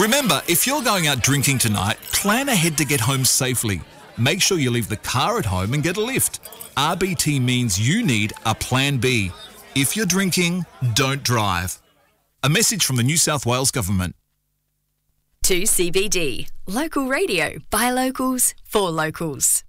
Remember, if you're going out drinking tonight, plan ahead to get home safely. Make sure you leave the car at home and get a lift. RBT means you need a plan B. If you're drinking, don't drive. A message from the New South Wales Government. 2CBD, local radio by locals for locals.